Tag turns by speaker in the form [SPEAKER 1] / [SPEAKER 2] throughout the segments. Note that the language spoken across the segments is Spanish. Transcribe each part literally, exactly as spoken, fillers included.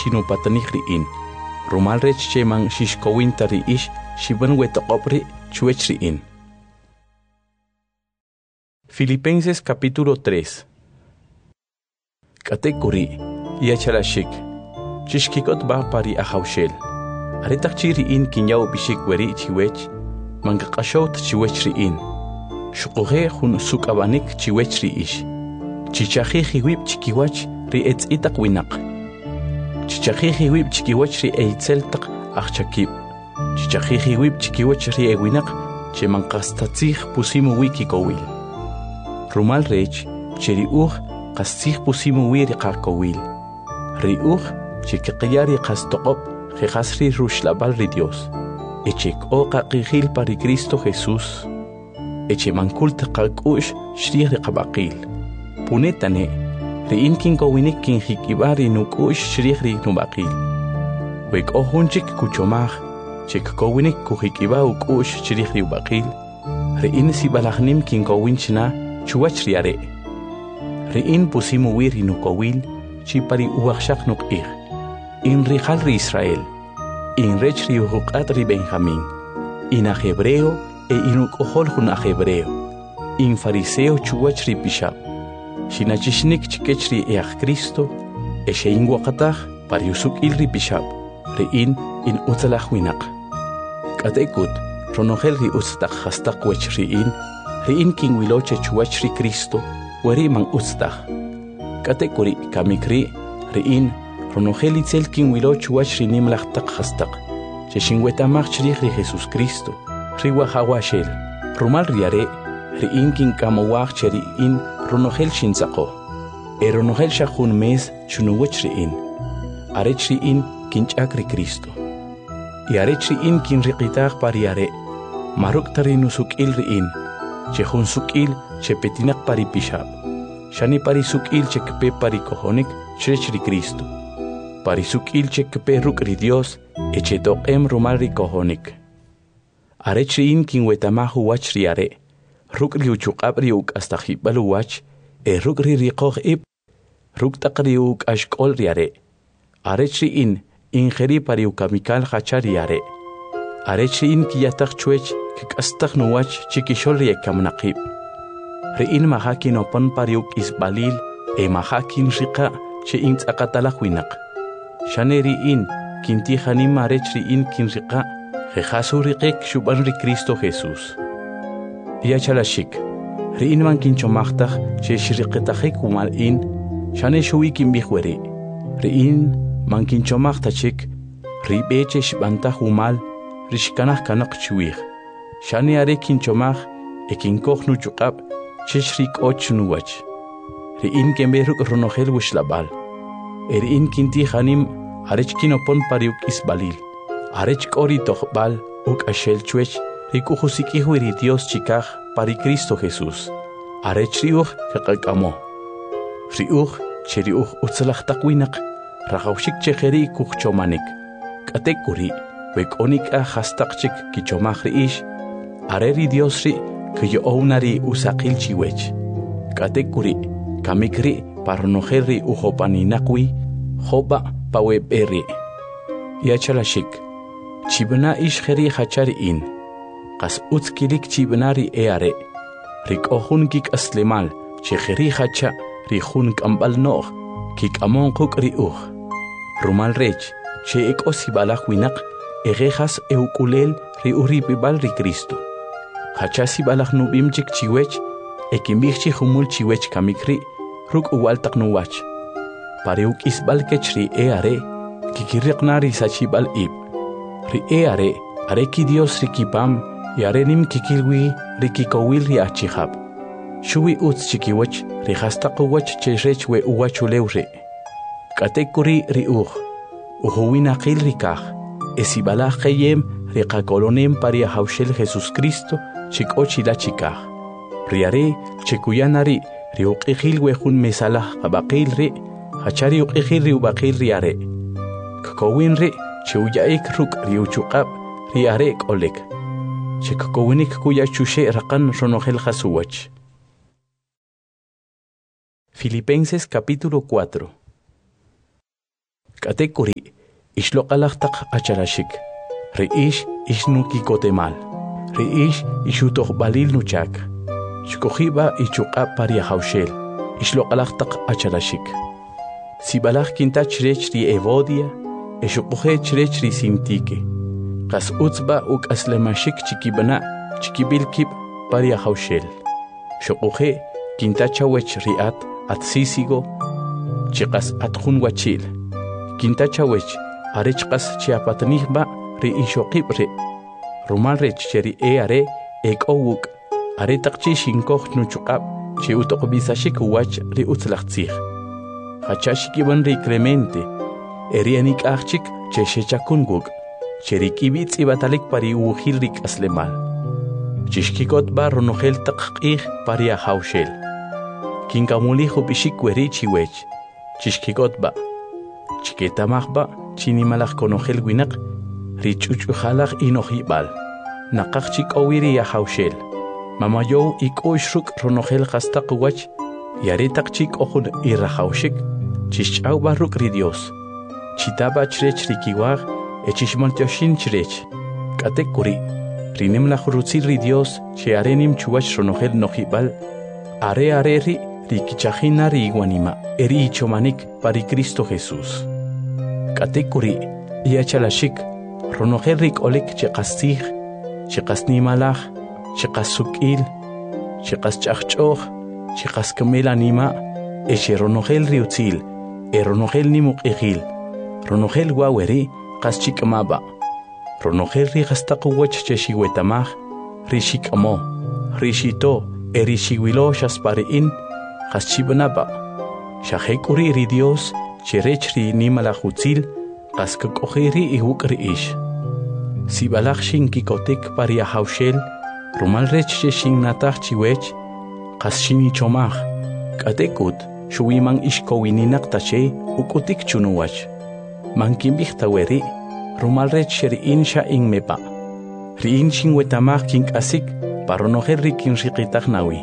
[SPEAKER 1] chinu patanik riin. Rumal rech cheman shishkowinta riish shiban wetaqopri chuech riin. Filipenses capítulo tres. Katekuri yachalashik. Chishkikot ba pari ahaushel. Aritak chiriin kinyaw bishik weri chiwech. Mangakashot chiwech riin. Shukuhe hun sukabanik chiwech riish. Chichahi hiwip chikiwach ri etz itak winak. Chichahi hiwip chikiwach ri eitzeltak achakib. Chichahi hiwip chikiwach ri ewinak che mankastatzih pusimu wiki kowil. Rumal rech cheri uj kastzih pusimu wiri kakowil. Ri uj chikikiyari kastokop jehasri rushlabal ri Dios. Echek o kakihil pari Cristo Jesús. Eche mankulta kakush shrih ri kabakil. Punetane, riin kin kowinik kin hikibari nukush shrih ri nubakil. Wek ohunchik kuchomah, chek kowinik kuhikiba ukush shrih ri ubakil. Riin si balahnim kin kowinchna chuwach riare. Riin pusimu wiri nukowil, chipari uwakshak nukir. In rihal ri Israel, in rech ri uhukat ri Benjamín. In a hebreo e inuk ohol hun a hebreo. In fariseo chuwach ri pishab. Shinachishnik chikechri each Cristo, e shein wakatach pariusuk ilri bishab, riin in utzalach winak. Katekut, ronogel ri utztach hastak wech riin, riin kin wiloche chuach ri Cristo, weri man utztach. Katekuri kamikri, riin, ronogel itzel kin wiloche chuach ri nimlach tak hastak, che shinwetamach chrich ri Jesus Cristo, ri wahawashel, rumal riare, riin kin kamawach cheri in, Ronogel shinzako. E ronogel shahun mes chunuwech riin. Arech riin kinchakri Cristo. Y arech riin kin riqitach pariare. Maruk tarinu sukil riin. Chehun sukil che petinak pari pishab. Shani pari sukil che kpe pari kohonik chrech ri Cristo. Pari sukil che kpe ruk ri Dios eche toqem rumal ri kohonik. Arech riin kin wetamahu wach riare. Rukri uchuk abri uk hasta hibalu wach, e rukri riqoh ib, ruk takri uk ashkol riare. Arechi in, ingeri pari ukamikal hachari are. Arechi in kiyatak chuech, kik astak nuwach chikishol riekam naqib. Riin mahakin opon pari uk isbalil, e mahakin rika, che in tsakatalak winak. Shaneri in, kinti hanim arechi in kin rika, jehasu riqek shuban ri Cristo Jesús. Yachalashik, riin man kinchomachtaj, che shriqetajek umal in, shane shuikin bihweri. Riin man kinchomachtajik, ribeche shbantaj umal, rishkanaj kanak chuij. Shane are kinchomaj, ekinkoch nuchukab, che shrik och nuwach. Riin kemberuk ronogel wishlabal. Riin kinti hanim, arech kinopon pariuk isbalil. Arech kori tohbal, uk ashel chuech, Rikujusikihwiri Dios chikaj pari Cristo Jesús. Arech riuj kakakamo. Riuj cheriuj utzalachtak winak. Rajaushik chejeri kuchchomanik. Katekuri wekonik a hastakchik kichomaj riish. Areri Dios ri kuyo ounari usakil chiwech. Katekuri kamikri parnojeri ujopaninakwi. Jopa paweberi. Yachalashik. Chibna ish jeri hachari in. Kas utskilik chibnari eare. Rik ohun kik aslimal, chejeri hacha, rihun kambal noh, kik amon kuk riuj. Rumal rech, che ek osibalach winak, egejas eukulel riuripibal ri Cristo. Hacha sibalach nubim chik chiwech, ekimbichi humul chiwech kamikri, ruk uwaltak nuwach. Pareuk isbal kechri eare, kikiriqnari sachibal ib. Ri eare, areki Dios rikipam, Yarenim kikilwi rikikowil ri achihab. Shuwi uts chikiwach rihastaqowach cherech we uwachulewre. Katekuri ri uj. Uhuwinaqil rikaj. Esibalaj kayem rikakolonem pari ahaushel Jesus Cristo chikochila chikaj. Riare chekuyanari ri uqijil we hun mesalah qabaqil ri. Hachari uqijil ri ubaqil riare. Kakowin ri cheuyaik ruk ri uchuqab riare kolek. Chikakowinik kuya chushe rakan ronogel hasuwach. Filipenses capítulo cuatro. Katekuri ishloqalaqtaq acharashik. Riish ishnuki kotemal. Riish ishutoq balil nuchak. Shkojiba ichuqa paria haushel. Ishloqalaqtaq acharashik. Sibalaq kintach rech ri evodia. Eshuquje chrech ri sintike. Qas utzba uk aslemashik chikibana chikibilkib paria haushel. Shuquje kintachawech riat at sisigo. Chiqas atjun wachil. Kintachawech arechqas chiapatnihba ri ishoqib re. Rumal rech cheri e are ekowuk. Are taqchi shinkoj nuchuqab chi utoqbisashik wach ri utzlaqtzih. Hachashikiban ri Clemente. Erianik achik che shechakunguk. Cherikibitz ibatalik pari uhilrik aslemal. Chishkikot ba ronogel taqqih paria haushel. Kinkamulijo bishik werichi wech. Chishkikot ba. Chiketamaj ba chinimalaj konogel winak. Richuchujalaj inojibal. Naqachik owiri ya haushel. Mamayo ikoishruk ronogel hastaq wach. Yaretaqchik ojun irrahaushik. Chishchau barruk ri Dios. Chitaba chrech rikiwag, echishmontoshin chrech. Katekuri, rinem la jurutzil ri Dios, che arenim chuach ronogel nojibal. Are are ri, rikichajina ri iguanima, eri ichomanik pari Cristo Jesús. Katekuri, iachalashik, ronogel rik olek chekastij, chekasnimalaj, chekasukil, chekaschachchoch, chekaskamelanima, eche ronogel riutzil, e ronogel nimuk egil. Ronogel waweri qas maba. Ronogel ri qastaqu wach cheshiwetamaj, rishikamo, rishito, erishiwilo shaspariin, qas chibanaba. Shahekuri ri Dios, cherech ri nimalajutzil, qas kakojeri ihukri ish. Sibalaj shinkikotik paria haushel, rumal rech cheshinnataj chiwech, qas shinichomaj, katekut, shuwiman ishkowininak tache, ukutik chunuwach. Mankimbih taweri, rumal rech sheriin sha in mepa. Riin shingwetamaj kink asik, paronojer rikin rikitak nawi.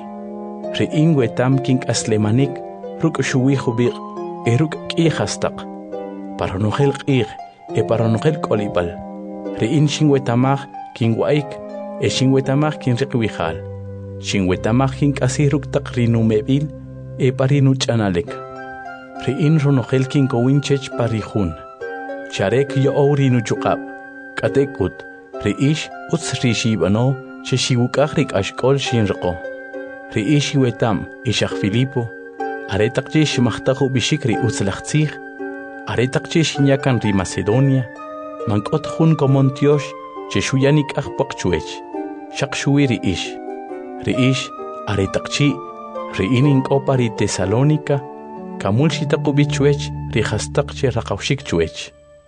[SPEAKER 1] Riin wetam kink aslemanik, ruk shuwi hubik, eruk kihastak. Paronojel kih, e paronojel kolibal. Riin shingwetamaj kin waik, e shingwetamaj kin rikwihal. Shingwetamaj kink asiruk tak rinumebil, e parinu chanalek. Riin ronojel kin kowinchech parijun. Charek yo ori nuchukab. Katekut. Riish uts rishibano. Cheshiwukahrik ashkol shinrko. Riish wetam. Ishak Filipo. Aretakchish mahtahu bishikri utzlachtzih. Aretakchish nyakan ri Macedonia. Mankot hun komontiosh. Cheshuyanik ahpakchuech. Shakshui riish. Riish. Aretakchi. Riinin kopari Tesalónica. Kamul shitakubichuech. Rihastakche rakaushikchuech.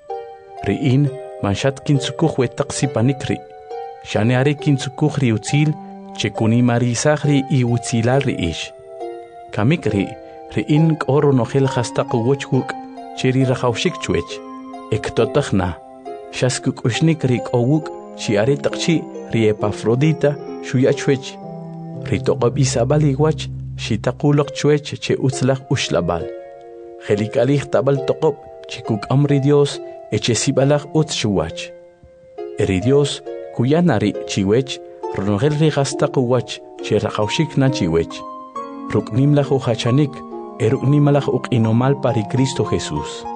[SPEAKER 1] Riin manshat kinsukuj wetaqsi panikri. Shane are kinsukuj ri utzil, chekuni marisagri i utzilal riish. Kamikri, riin koro nogel hastaq wochkuk, cheri rajaushik chuech. Ektotajna, shaskuk ushnikri kowuk, shi are taqchi ri Epafrodita, shuyachuech. Ritoqab isabal iwach, shi taqulok chuech che utzlaq ushlabal. Jelikalih tabal toqob, chikuk amri Dios, echesibalaj utshuwach. Eri Dios, kuyanari chiwech, ronogel rigastaq wach, cherajaushik na chiwech. Ruknimlaj uhachanik, eruknimalaj ukinomal pari Cristo Jesús.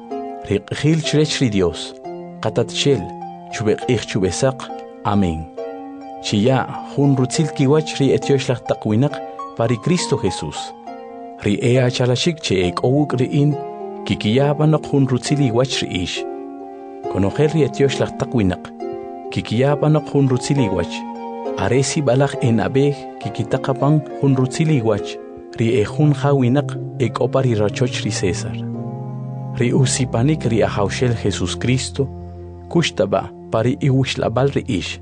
[SPEAKER 1] Riqhil chrech ri Dios, qatatchel, chubeqih chubesaq, amén. Chiya, jun rutzil kiwach ri etioshlaj taqwinak pari Cristo Jesús. Ri ea chalashik che ek owuk riin, kikiyabanok jun rutzili wach riish. Konojer ri etioshlaj taqwinak, kikiyabanok jun rutzili wach. Aresi balaj en abej kikitaqapan jun rutzili wach. Ri e jun jawinak ek opari rachoch ri César. Ri usipanik ri ahaushel Jesús Cristo, kushtaba pari iwushlabal riish.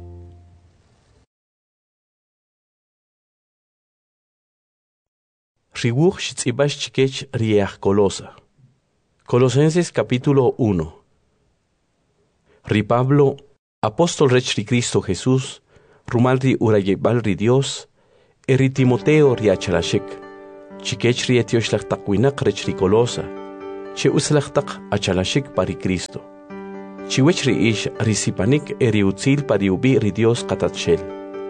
[SPEAKER 1] Ribuj shitzibash chikech riach Colosa. Colosenses capítulo uno. Ri Pablo, apóstol rech ri Cristo Jesús, rumal ri urayebal ri Dios, eri Timoteo ri achalashek, chikech ri etioshlach taqwinak rech ri Colosa, che uslaqtaq achalashik pari Cristo. Chiwech riish risipanik eriutzil pari ubi ri Dios qatatshel.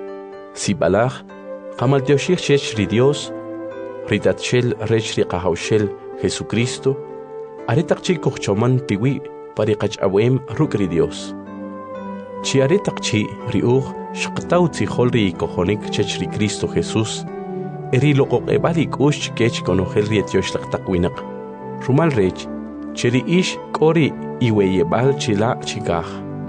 [SPEAKER 1] Sibalaj, qamal tioshik chech ri Dios, ritatshel rech ri qahawshel Jesucristo, aretaqchi kuchchoman piwi pari qachawem ruk ri Dios. Chi aretaqchi riuj shqtaw tzihol ri kojonik chech ri Cristo Jesús, eri loqoqebalik ush kech konojel ri etioshliqtaqwinaq. Rumal rech, cheri ish kori iwe yebal chila chigaj.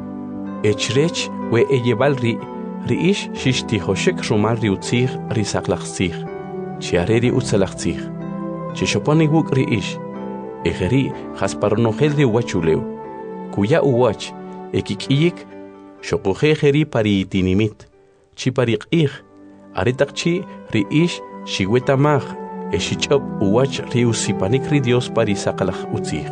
[SPEAKER 1] Echrech we eyebal ri, ri ish shishti hoshek rumal ri utzig ri saqlaqzig. Chiareri utzalaqzig. Chishoponi wuk ri ish. Ejeri jasparonojel ri uwachuleu. Kuya uwach, ekikiyik, shokoje jeri pari itinimit. Chi pariqig, aretaqchi ri ish shiwetamaj. Eshichop uwach ri usipanik ri Dios pari saqalaj utzig.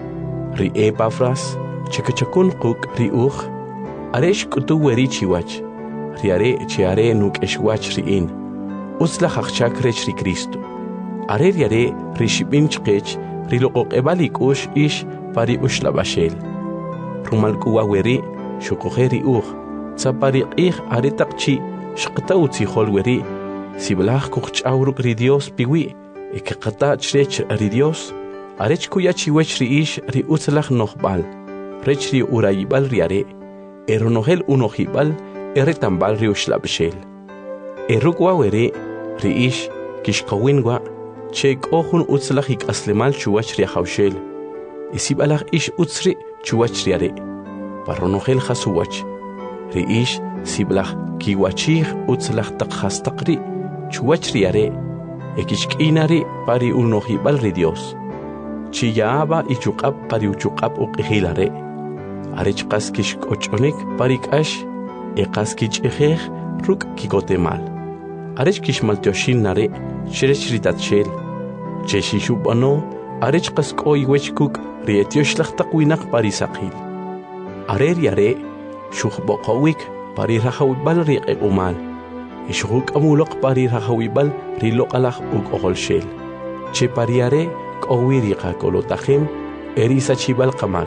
[SPEAKER 1] Ri Epafras, chekachakun quk ri uj, aresh kutu weri chiwach, ri are chiare nuk eshwach ri in, utzlaj achchak rech ri Cristo. Are ri are ri shibin chqech, ri loqoq ebalik ush ish pari ushlabashel. Rumal kuwa weri, shukoje ri uj, tzapari qih are taqchi, shqta utzihol weri, Siblaj kuch'awruk ri Dios piwi, ekaqata chrech ri Dios, arech kuya chiwech ri ish ri utzlaj nohbal, rech ri urayibal ri are, eronogel unojibal, eretambal ri ushlabshel. Erukwa were, ri ish, kishkawinwa, chek ohun utzlaj ik aslemal chuwach ri hawshel, isibalaj ish utzri chuwach ri are, paronogel hasuwach, ri ish, siblaj kiwachig utzlaj taqhastaqri, chuwach ri are, ekishk'inari pari unojibal ri Dios. Chiyaaba ichuqab pari uchuqab uqihilare. Arech qas kishk'och'onik pari k'ash, eqas kich'ijej ruk kikotemal. Arech kishmaltioshin nare, shrech ritatshel. Cheshishubano, arech qas k'oy wechkuk ri etioshlaj taqwinaq pari saqil. Are ri are, shuqboqawik pari rajawibal ri q'umal. Ishuk amulok pari rajawibal ri loqalaj uk oholshel. Che pariare k'owiri qakolotajim erisa chibal qamak.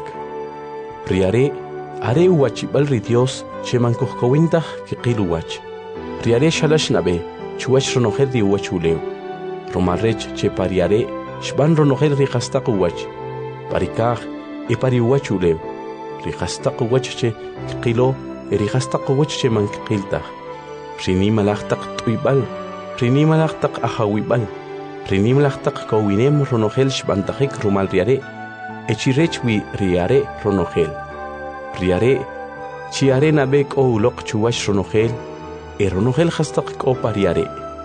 [SPEAKER 1] Riare are uwachibal ri Dios che mankujkawintaj kiqil uwach. Riare shalash nabe chuwach ronojel ri uwachuleu. Romarrech che pariare shban ronojel ri qastaq uwach. Parikaj e pari uwachuleu. Ri qastaq uwach che kiqilo eri qastaq uwach che mankqiltaj. Rini malaqtaq t'uybal, rini malaqtaq ahawibal, rini malaqtaq kowinem ronojel shbantajik rumal riare, echirechwi riare ronojel. Riare, chiare nabek o ulok chuwash ronojel, e ronojel hastaq ko pariare.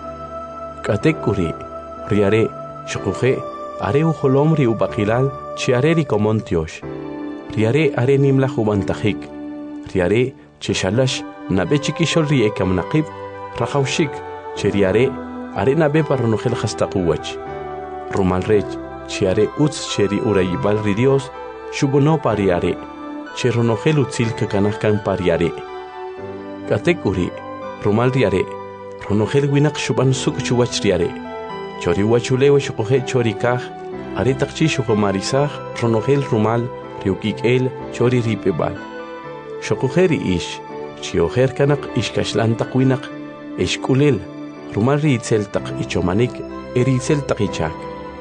[SPEAKER 1] Katekuri, riare, shukuje, are ujolom ri ubakilal, chiare ri komontiosh. Riare are nimla hubantajik. Riare, cheshalash, nabe chikishol ri ekam naqib, rajawshik, cheriare, are nabe paronojel hastaquwach. Rumal rech, chiare utz cheri urayibal ri Dios, shubono pariare, cheronojel utzil kakanahkan pariare. Katekuri, rumal riare, ronojel winak shuban suk chuwach riare, chori wachulewe shukoje chori kaj, are takchi shukomarizaj, ronojel rumal, riukik el, chori ripebal. Shokujeri ish, chiojer kanak ishkashlan taqwinak, eshkulil, rumal ri itzel taq ichomanik, eri itzel taq ichak.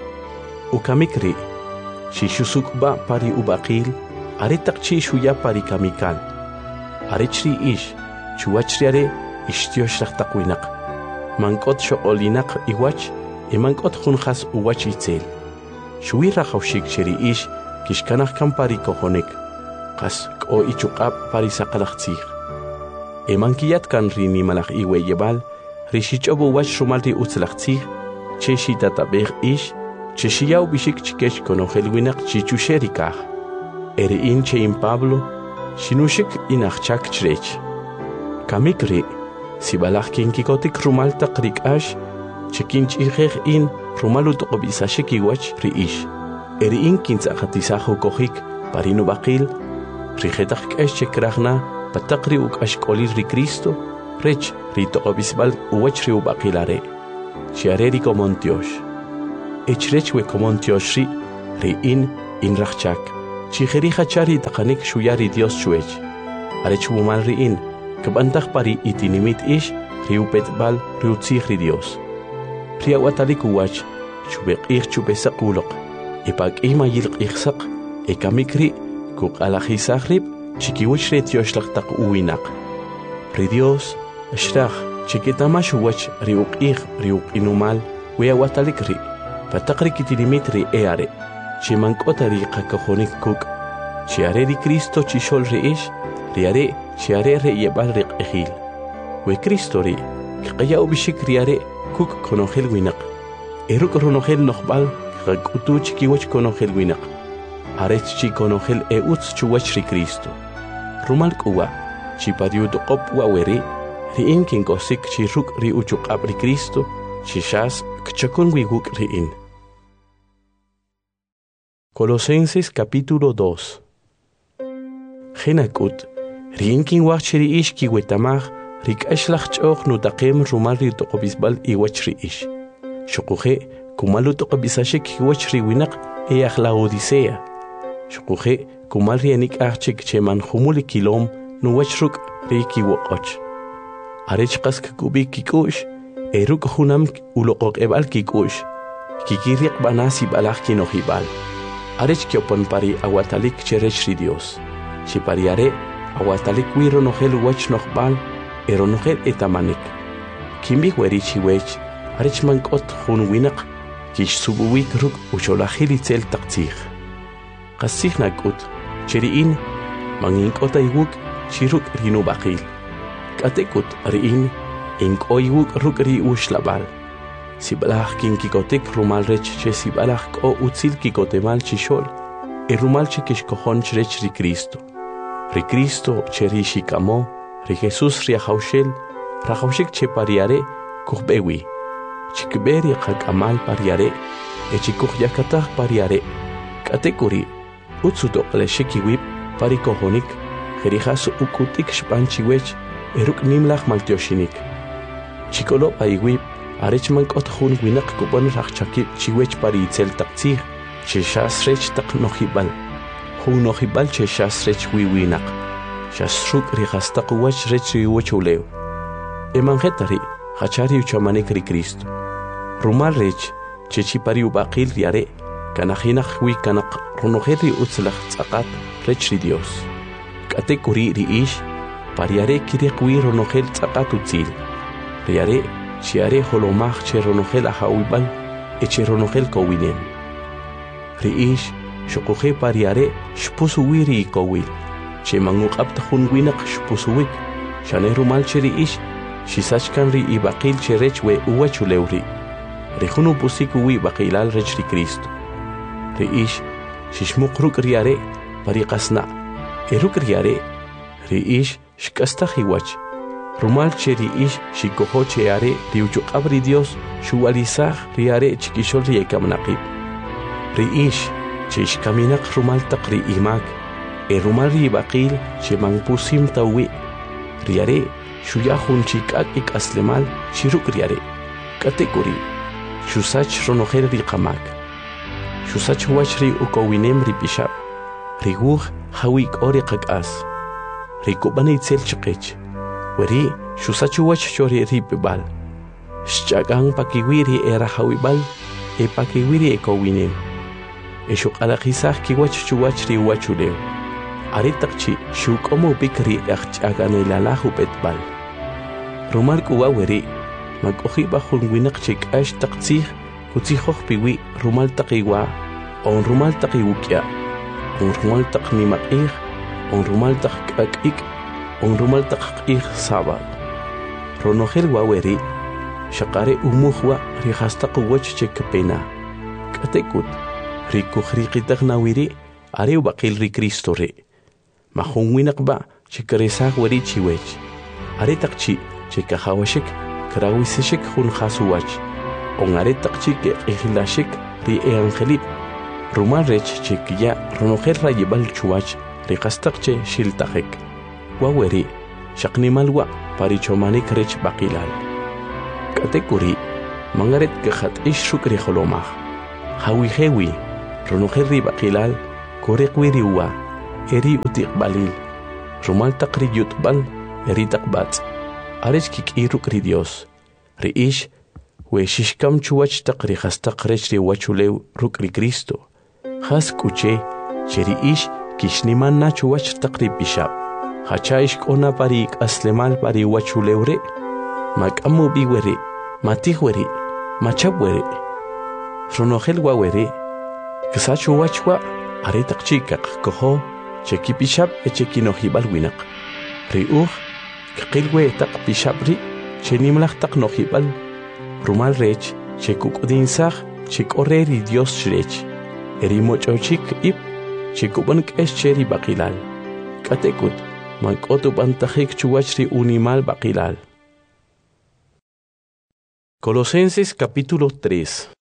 [SPEAKER 1] Ukamikri, shishusukba pari ubaqil, are taqchi shuya pari kamikal. Arechri ish, chuachriare, ishtioshrak taqwinak. Mankot shoolinak iwach, e mankot junjas uwach itzel. Shui rajawshik cheri ish, kishkanach kan pari kojonek. Qas k'o ichuqab pari saqalaqtzig. Emankiyat kan rini malaj iwe yebal, rishichobu wach rumal ri utzlaqtzig, che shitatabej ish, che shiyaw bishik chikesh konojel winak chichusherikaj. Ere in che in Pablo, shinushik inachchak chrech. Kamikri, sibalaj kinkikotik rumal taqrik ash, che kinchijej in rumal utoqobisashik iwach ri ish. Ere in kintzaqatisajo kojik parinu baqil, rijetaj k'esh chekrajna pataqri uk'ashk'olir ri Cristo, rech ri toqobisbal uwach ri ubaqilare. Chiare ri komontiosh. Echrech we komontiosh ri, ri in in rachchak chijeri hachari taqanik shuyari Dios chuech arech wumal riin kabantaj pari itinimit ish riupet bal riutzih ri Dios riawatalik uwach chubeq ich chubesaq ulaq ipak ima yilq ikhsaq ekamikri kuk alajisahrib chikiwich ret yoshlaq taq uwinaq ri Dios ashraj chikitamash uwach riuq ich riuq inumal wiawatalik ri pataqri kitinimit ri eare chimankota ri qakajonik kuk chiare ri Cristo chishol ri ish riare chiare re yebal ri qihil we Cristo ri qaya ubishik riare kuk konojel winaq eruk ronojel noqbal qakutu chikiwach konojel winaq arech chi konojel e uts chuwach ri Cristo rumal kuwa chi pariud qop wa weri ri in kin kosik chi ruk ri uchuq abri Cristo chi shas kchakon wiguk ri in. Colosenses capítulo dos. Genakut rin kin wachri ish ki wetamag rik ashlach chokh no taqem rumal ri toqobisbal i wachri ish shuquje kumalu toqobisashik ki wachri winaq e akhla odisea shuquje kumal ri anik achik cheman khumul kilom no wachruk ri ki woqoch arech qask kubi kikush eruk hunam uloqoq ebal kikush kikiriq banasi balakh kinohibal arech kyopon pari awatalik cherech ri Dios chipariare awatalik wiro nohel wach nohbal eronogel etamanik kimbi weri chiwech arech mankot hun winaq kish subuwik ruk ucholahili tsel taqtih qasih nakut cheriin manginkot aywuk chiruk rinu baqil katekut riin inkoywuk ruk ri ushlabal sibalach kinkikotek rumal rech che sibalach ko utzil kikotemal chishol e rumal che kishkohon chrech ri Cristo ri Cristo cheri shikamo ri Jesus ri haushel rahaushik che pariare kuhbewi chikberi qakamal pariare e chikuh yakatah pariare katekuri utsuto qleshikiwib parikohonik jerijas ukutik shpanchiwech eruk nimlach maltioshinik chikolo paiwib arech mankot hun winaq kubon rachchaki chiwech pari itzel taqtzih che shasrech taq nohibal hun nohibal che shasrech wiwinaq shasruk rihastaq wach rech riwachuleu emanjetari hachari uchamanik ri Cristo rumal rech che chipari ubaqil riare kanajinaq wi kanaq runojeri utzlaq tzaqat rech ri Dios katekuri ri ish pariare kiriq wi runojel tzaqat utzil riare chiare holomach che ronojel ahawibal e che ronojel kowinem ri ish shuquje pariare shpusu wiri kowil che manguqab tahun winaq shpusuwik shane rumal che ri ish shisachkan ri ibaqil che rech we uwachulewri ri khunu pusiku wi baqilal rech ri Cristo ri ish shishmuqruk riare pariqasna eruk riare ri ish shkastahiwach rumal che ri ish shikoho che are ri uchuqab ri Dios shuwalisaj riare chikishol ri ekamnaqib ri ish che shkaminaq rumal taqri imak e rumal ri baqil che mangpusim tawi riare shuyahun chikak ik aslemal shiruk riare katekuri shusach ronojel ri qamak shusach wach ri ukowinem ri pishab ri guj hawik ori qakas ri kubani itzel chiqech weri shusach wach chori ri bebal shchagang pakiwiri era hawibal e pakiwiri ekowinem e shuqalaqisaj ki wach chuwach ri wachuleu aritaqchi shukomo bikri achchaganelalahu betbal rumal kuwa weri makohi bahun winaq chikash taqtzih kutzihoj piwi rumal taqiwa on rumal taqiwukya on rumal taqnimaqih on rumal taqakik on rumal taqqih sabal ronojel waweri shaqare umuhwa rihastaq wach chekpena katekut rikukhriqitaqnawiri are baqil ri Cristo re mahun winaqba chikresaq weri chiwech are taqchi chikahawashik krawisishik hun khasuwach on are taqchi ke ihlashik ri evangelip rumal rech chikya ronojel rayibal chuwach riqastaqche shiltaqik waweri shaqnimalwa parichomanik rech baqilal katekuri mangaret ke khat ish shukri kholomah hawi hewi ronojel ri baqilal Korekwiriwa, eri utiqbalil, rumal taqri yutbal, eri taqbats, arech kik iruk ri Dios, ri ish, we shishkam chuwach taqri hastaq rech ri wachulew ruk ri Cristo, has kuche, cheri ish, kishniman na chuwach taqri bishab, hacha ish kona parik aslemal pari wachulew re, makamu biwere, matihwere, machabwere, fronogel wawere, kisachu wachwa, are taqchikaq koho, cheki bishab e cheki nohibal winak, ri uj, kqilwe taq bishabri, chenimlaq taq nohibal, rumal rech, chekukudinzaq, chekoreri Dios shrech, eri mochochik ip, chekuban k'esh cheri baqilal, katekut, mankotu bantajik chuwachri unimal baqilal. Colosenses capítulo tres.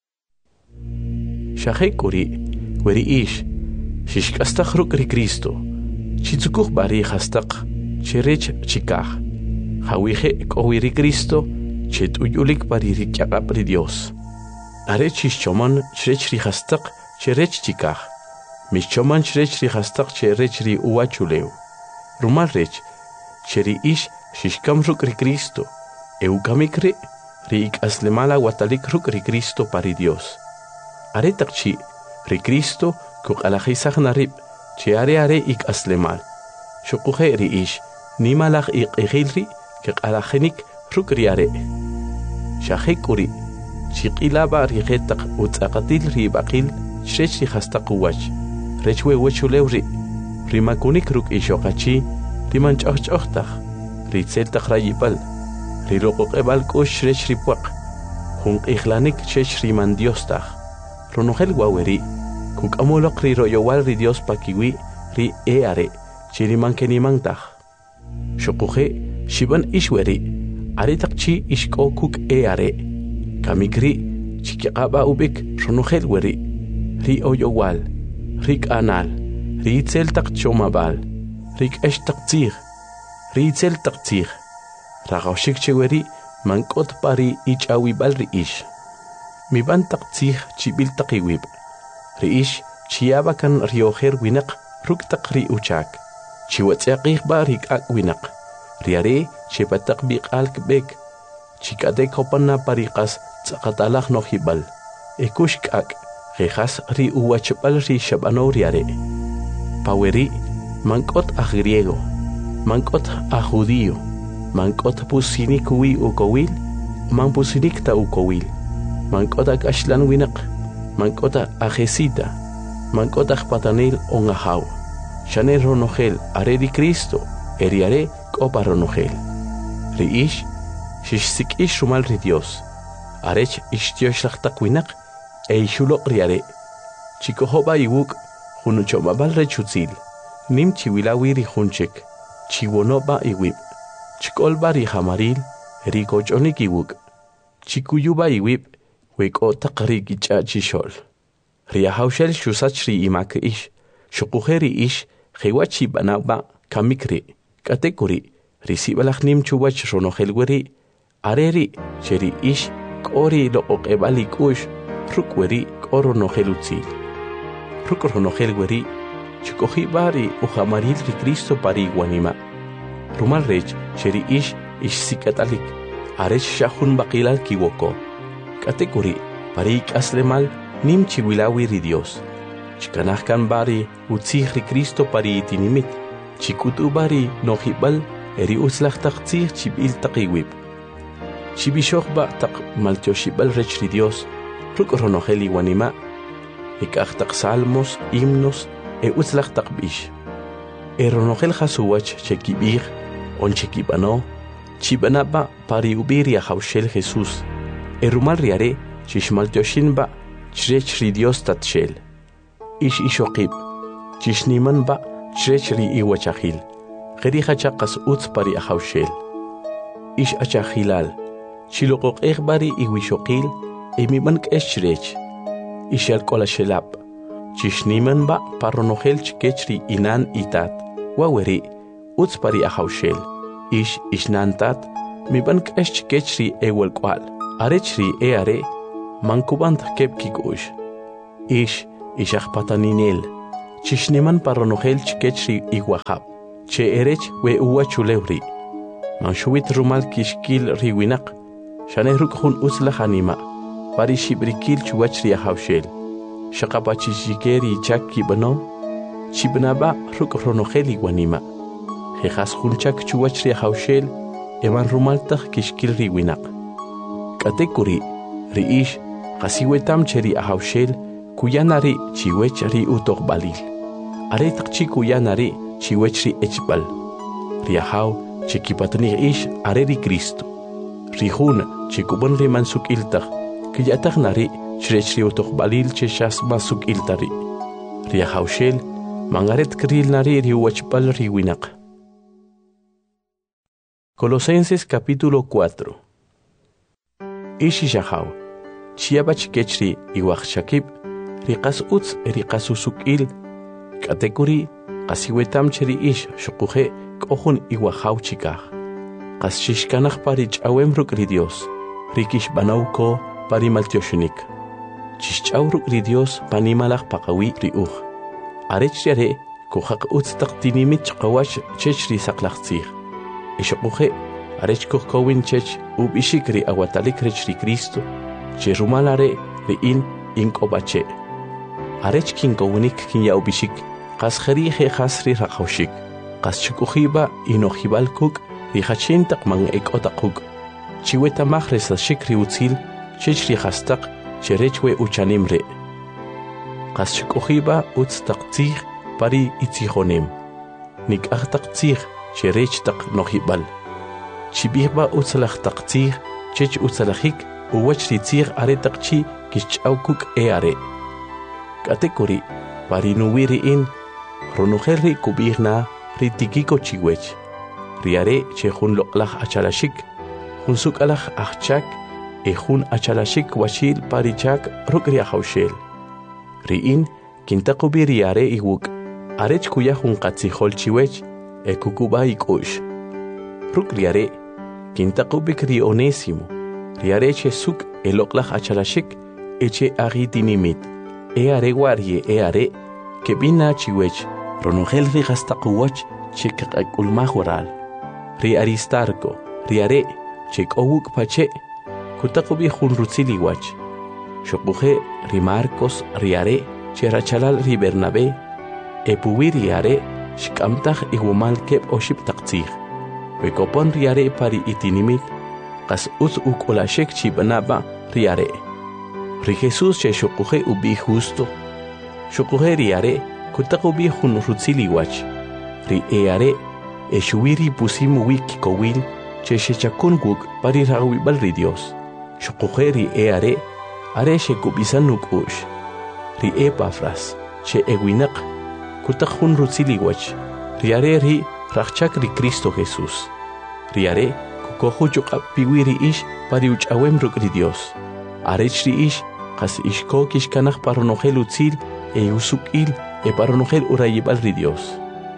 [SPEAKER 1] Shahekuri, weri ish, shishkastaq ruk ri Cristo, chitzukuq bari hastaq, cherech chikaj, hawije k'owiri Cristo, chetuyulik bari ri kyaqap ri Dios. Are chishchoman chrech ri hastaq, cherech chikaj, mishchoman chrech ri hastaq cherech ri uwachulew. Rumal rech, cheri ish shishkam ruk ri Cristo, eukamikri, ri ik aslemala watalik ruk ri Cristo pari Dios. Are takchi, ri Cristo kuk alajisaj narib, che are are ik aslemal. Shukuje ri ish, nimalaj ik egilri, kik alajenik ruk ri are. Shahekuri, chiqilaba ri getak utzaqatil ri baqil, shrech ri hastaq uwach, rechwe wechulew ri, rimakunik ruk ishoqachi, riman ch'oqch'oqtaj, ri tseltaj rayipal, ri loqoqebal k'ush shrech ri puaq, jun ijlanik chech riman Diostaj, ronogel waweri, kuk'amuloq ri royowal ri Dios pakiwi, ri e are, chiriman kenimantaj. Shukuje, shiban ishweri, are takchi ishko kuk e are, kamikri, chikiqaba ubik ronogel weri, ri oyowal, rik anal, ri tseltak chomabal, rik eshtak tzig, ri tseltak tzig, ragawshik cheweri, mankot pari ich awibal ri ish. Mi bantak tzig chibil takiwib, ri ish chiabakan riojer winak ruktak ri uchak, chiwatzaqih ba rik ak winak, riare chepatak bik alkbek, chikadek hopana parikas tsakatalak nohibal, ekushk ak, Rejas ri uwachapal ri shabano riare. Paweri, mankot a griego, mankot a judío, mankot pusinik wi ukowil, man pusinik ta ukowil, mankot a ashlan winak, mankot a jesita, mankot a patanil on a haw, shane ronogel are di Cristo, eriare kopa ronogel. Ri ish, shishsik ish rumal ri Dios, arech ish tioshachtak winak, e shulok riare, chico hoba iwuk, junuchomabal rechutzil, nim chiwilawiri junchek, chiwonoba iwib, chikolba ri hamaril, ricochonik iwuk, chikuyuba iwib, weko takri gicha chishol. Riahaushel shusachri imak ish, shukujeri ish, hewachi banaba, kamikri, katekuri, risibalach nim chuwach ronohelweri, areri, cheri ish, kori lo okebalik ush, rukweri koro nohelutzil. Rukro nohelweri, chikohi bari uhamaril ri Cristo pari guanima. Rumal rech, cheri ish, ish sikatalik, arech shahun bakilal kiwoko. Katekuri, pari aslemal, nim chiwilawi ri Dios. Chikanahkan bari, utzih ri Cristo pari itinimit. Chikutu bari, nohibal, eri uslach taktzih chibil takiwib. Chibishoch ba tak maltioshibal rech ri Dios, rukro noheli guanima, ikachtak salmos, himnos, e utzlach takbish. E ronogel hasuwach chekibir, on chekibano, chibanaba pari ubiria haushel Jesús. E rumal riare, chishmaltioshinba, chrech ri Dios tatshel. Ish ishokib, chishniman ba, chrech ri iwachahil. Geri hachakas utz pari ahaushel. Ish achahilal, chilokok bari iwishokil, e mi bank eschrech. Ishal kola shelap. Chishniman ba paronogel chkechri inan itat. Waweri, utz pari ahaushel. Ish ishnantat, mi bank eschkechri ewel kwal. Arechri e are, mankubant kep kikush. Ish ishach pataninel. chishneman paronogel chikech iguajab, che erech we uwa chulewri. Manshuit rumal kishkil riwinak, shaneruk hun usla hanima, pari shibrikil chuwach riahaushel. Shakapachishikeri chaki bano, chibnaba ruk ronogel iguanima. Jejas hunchak chuwach riahaushel, eman rumaltach kishkil riwinak. Katekuri, riish, kasiwetam cheri ahaushel, kuyanari chiwech ri utok balil. Aretak chi kuyanari chiwech ri echbal. Riahau, chikipatni ish areri Cristo. Rihun, chikubon ri mansuk iltak, kiyatak nari chirech ri utok balil cheshas mansuk iltari. Riahaushel, mangaret kril nari ri uachbal ri winak. Colosenses capítulo cuatro. Ishi shahau, chiabach kechri iwachshakib, riqas utz riqas usukil, katekuri, kasiwetam cheri ish shukuje kohun iwahau chikah. Kas shishkanach parich awemruk ri Dios, rikish banauko parimaltioshunik. Chichauruk ri Dios panimalach pakawi ri uch. Arech yare, kohak utz taktinimit chkawash chechri saklachtzir. Ishokuje, arech kohkowin chech ubishik ri awatalik rech ri Cristo, che rumalare ri in inkobache. Arech kinkowinik kin ya ubishik, kas khari he khasri rakhawshik, kas chukuhiba inohibal kuk, ri hachintak mang ekotakuk. Chiweta mahresa shikri utzil, chech ri hastak, che rechwe uchanimre. Kas chukuhiba utz taktzir pari itzihonem. Nik achtaktzir, che rech tak nohibal. Chibihba utzalach taktzir, chech utzalachik, uwach ritzir are takchi kichaukuk e are. Katekuri, parinuwiri in, ronuherri kubihna, ritikiko chiwech. Riare che hun loklach achalashik, hun sukalach achchak, e hun achalashik washil parichak rukriahaushel. Riin, kintakubi riare iwuk, arech kuya hun katzihol chiwech, e kukuba ikush. Rukriare, kintakubik ri onésimo, riare che suk eloklach achalashik, eche agitinimit, e are guarie e are, que bina chiwech, ronugel ri gastakuwach, che kakulmahural. Ri aristarco, riare, che kowuk pache, kutakubi hun rutziliwach. Shokuje ri Marcos riare, che rachalal ri Bernabé, e puwi riare, shkamtach igumal kep oship taktzir. Wekopon riare pari itinimit, kas uz ukolashek chibanaba riare. Ri Jesus che shokuje ubi justo. Shokuje riare, kutakubi hun rutziliwach. Ri eare, e shuwiri pusimu wiki kowil, che shechakun guk pari rawibal ri Dios. Shokuje ri eare, are shekubisanuk ush. Ri Epafras, che ewinak, kutak hun rutziliwach. Riare ri rachchak ri Cristo Jesús. Riare, kukohu chukap piwiri ish pari uchawem ruk ri Dios. Arech ri ish, kas ishko kishkanach paronogel utzil, e usukil, e paronogel urayibal ri Dios.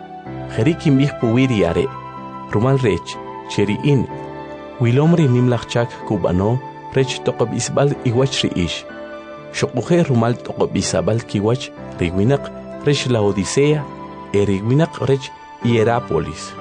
[SPEAKER 1] Jerikim bih puwiri are, rumal rech, cheri in, wilomri nimlachchak kubano, rech tokab isbal iwach ri ish. Shokuje rumal tokab isabal kiwach, riwinak, rech la Odisea, e riwinak rech Hierápolis.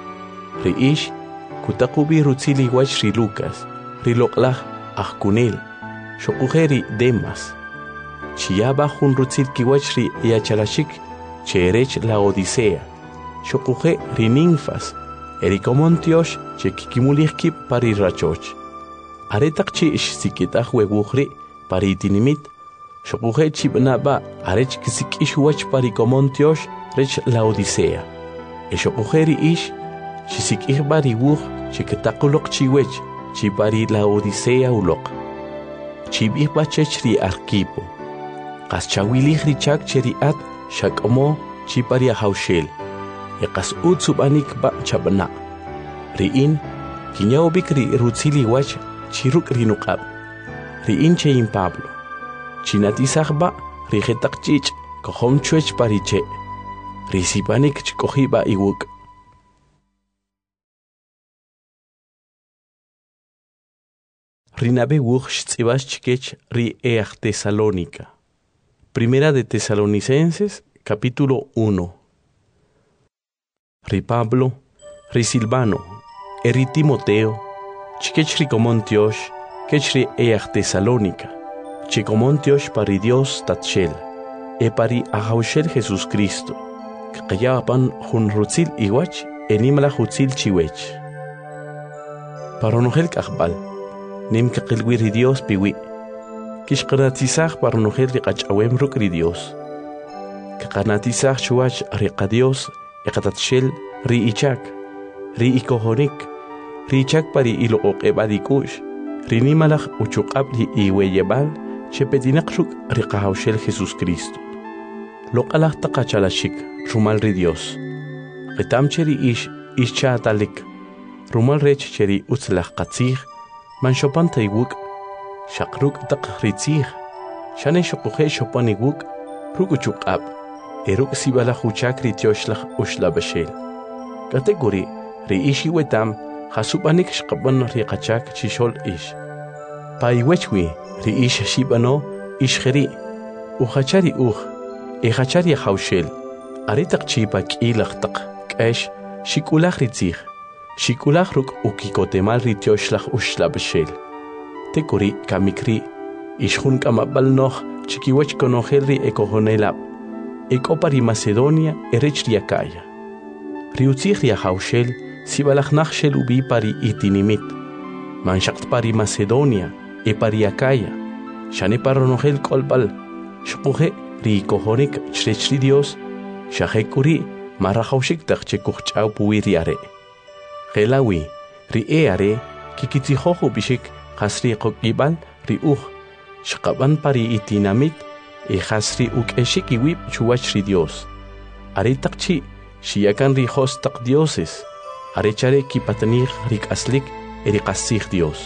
[SPEAKER 1] Ri ish, kutakubi rutzili wach ri Lucas, ri loklach achkunel, shokuje ri Demas. Chiaba hun rutzil kiwach ri yachalashik, che rech la Odisea. Shokuje ri Ninfas, erikomontiosh che kikimulihki pari rachoch. Aretak chi ish sikitach wewuchri pari itinimit, shokuje chibnaba arech kisik ish wach pari komontiosh rech la Odisea. Eshokujeri ish, chisik ihbari wuch, chiketakulok chiwech, chipari la Odisea ulok. Chibihba chechri arkipo. Kas chawilih richak cheri at, shakomo, chipari ahaushel. Ekas utsubanik ba chabana. Riin, kinyaobik ri rutzili wach, chiruk rinukab. Riin chein Pablo. Chinatisahba, rigetak chich, kohom chuech pariche. Risipanik chkohiba iwuk. Rinabe wuch tzibas chkech ri each Tesalónica. Primera de Tesalonicenses, capítulo uno. Ri Pablo, ri Silvano, eri Timoteo, chiquechri comontiosh, quechri each Tesalónica, chicomontiosh pari Dios tatshel, e pari ahaushel Jesús Cristo, kayapan hun rutzil iwach, enimala hutzil chiwech. Paronogel kakbal, nim kakilwiri Dios piwi, kishkanatisach paronogel rikachawem rukri Dios, kakanatisach chuach rika Dios, ekatatshel ri ichak, ri ikohonik, ri ichak pari ilook ebadikush, ri nimalach uchukab ri iweyebal, chepetinak ruk rikahaushel Jesús Cristo. Lokalach takachalashik, rumal ri Dios, Retamcheri ish ischatalik, rumal rech cheri utzlach katzich, man shopan taywuk, shakruk tak ritzich, shane shokuhe shopan iguk, rukuchuk ab, eruk sibala huchak ritoshlach ushla bashel. Kategori, ri ishi wetam, hasupanik shkaban rikachak chishol ish. Paiwechwi, ri ish shibano, ishcheri, uchachari uch, echachari haushel, aritak chipak ilach tak. Esh, shikulach ritzich, shikulach ruk ukikotemal ritoshlach ushla beshel. Tekuri kamikri, ishun kamabal noch, chikiwach konohel ekohonelab, ekopari Macedonia erech riakaya. Riutzich riahaushel, sibalach nachshel ubi pari itinimit. Manshakt pari Macedonia, e pari akaya. Shane paronohel kolbal, shpuhe rikohonik chrechri Dios, shahekuri. Marahaushik takche kuchau puiri are. Gelawi, ri e are, kikitihoho bishik, hasri kokibal, ri uh, shkaban pari itinamit, e hasri uk eshiki wip chuach ri Dios. Are takchi, shiakan ri hos tak dioses, are chare kipatanir rik aslik, e rikasich Dios.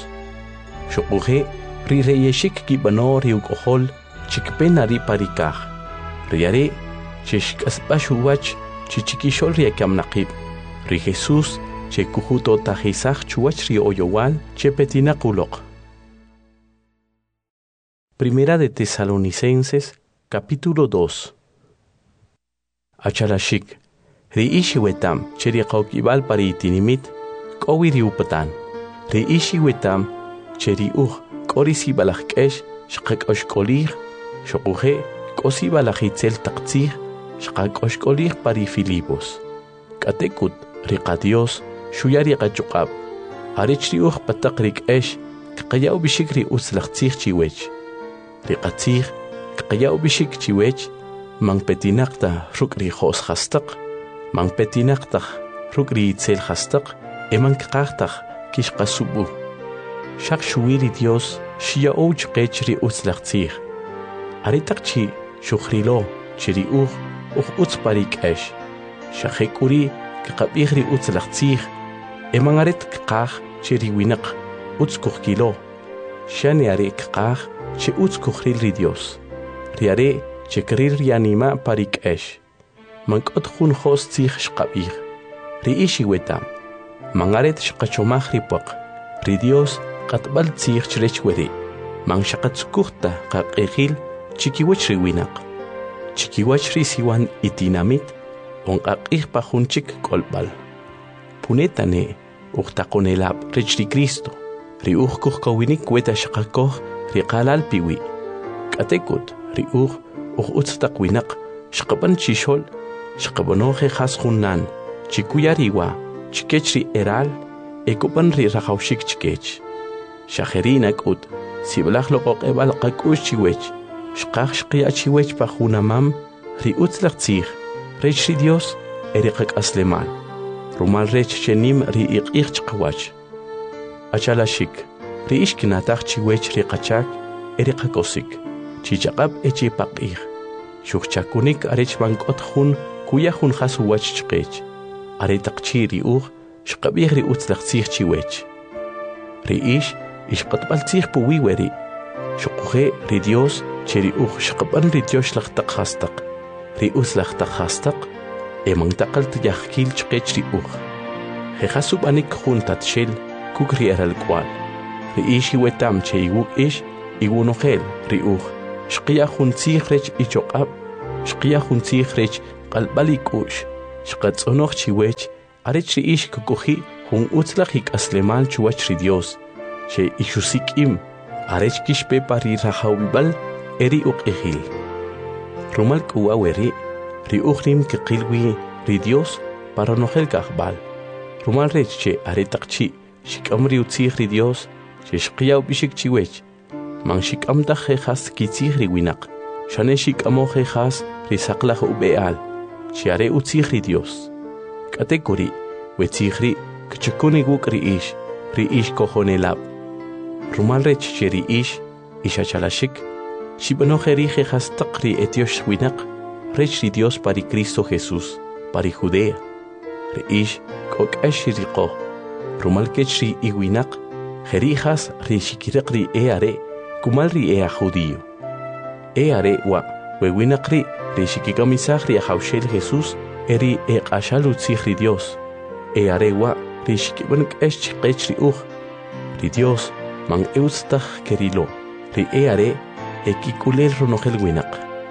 [SPEAKER 1] Shokuhe, ri reyeshik kibano ri uk ohol, chikpen ari parikah. Ri are, chishk asbashuwach, chichiquishol riakam naqib, ri Jesús, che kujuto tajisach chuach ri oyowal, che petinakulok. Primera de Tesalonicenses, capítulo dos. Achalashik, ri ishi wetam, che riaqaukibal pari itinimit, kowi ri upatan, ri ishi wetam, che ri uj, korisi balachkesh, shqak oshkolir, shokuhe, kosi balachitzel taqtzir, shqak oshkolir pari Filipos. Katekut, riqa Dios, shuyari qachukab. Harechri uj patakrik esh, kqayaw bishik ri utzlaqtzir chiwech. Riqatzir, kqayaw bishik chiwech, mang petinaqta ruk ri khos khastaq, mang petinaqta ruk ri itzel khastaq, e mang kqaqtaq kishqasubu. Shaq shuwiri Dios, shia ouch qech ri utzlaqtzir. Haritaqchi shukhrilo, chiri uj, uch utz parik esh. Shachekuri, kaqabihri utz lachtzich, emangaret kqach, chiri winak, utz kuchkilo. Shani are kqach, che utz kuchril ri Dios. Riare, che krir rianima parik esh. Mankot khun khos tzich shqabih. Ri ishi wetam. Mangaret shqachomach ripuak. Ri Dios, qatbal tzich chrech weri. Mang shaqatzkuchta qaqekhil, chikiwach ri winak. Chikiwach ri siwan itinamit, on aqih pajunchik kolbal. Punetane, uqtakonelab rich ri Cristo, ri uj kuhkawinik weta shaqakoh ri qalal piwi. Katekut, ri uj, uj utztakwinak, shqaban chishol, shqabanoje has hunnan, chikuyariwa, chikech ri eral, ekupan ri rajaushik chikech. Shaherinak ut, siblach loqoq ebal qakush chiwech, shqaq shqiya chiwech pajunamam, ri utzlaqtzich, rech ri Dios, eriqak aslemal. Rumal rech chenim ri iqich chqawach. Achalashik, ri ishkinatach chiwech ri qachak, eriqakosik. Chichaqab echi paqih. Shukchakunik arech bankot hun, kuya hun khasuwach chqech. Aretaqchi ri uj, shqabih ri utzlaqtzich chiwech. Ri ish, ishqatbaltzich puwiweri. Shukuhe ri Dios, cheri uj shqaban ri Dios laqtaq hastaq. Ri utzlaqtaq hastaq, emang taqalt yahkil chqech ri uj. Jejasub anik juntat shel, kuk ri eral kwal. Ri ishi wetam che iwuk ish, iwunohel ri uj. Shqiya juntzich rech ichoqab, shqiya juntzij rech qalbali kush shqatsonoq chiwech arech ri ish kukuji jun utzlaj ik'aslemal chuwach ri Dios che ixusikim arech kishpe pari rajawibal eri uq'ijil rumal k'uwa weri ri uqrim kiqilwi ri Dios para nojel kajbal rumal rech che aretaq chi shik'am ri utzij ri Dios che shqiya ubishik chiwech man shik'amtaj jejas kitzij ri winaq shane shik'amo jejas ri saqlaj ub'e'al che are utzij ri Dios k'ate kuri wetzij ri kchukuni wuk ri ish ri ish kojonelab rumal rech che ri ish ishachalashik shib'nojeri jejas taq ri etiosh winaq rech ri Dios pari Cristo Jesús pari Judea ri ish k'ok'ax riqoj rumal kech ri iwinaq jerijas ri shikiriq ri e are kumal ri e a judío e are wa wewinaq ri ri shikikamisaj ri ajawxel Jesús eri e q'axal utzij ri Dios e are wa ri shikib'an k'ex chiqech ri uj ri Dios man eutztaj kerilo ri e are e kikulel ronojel winaq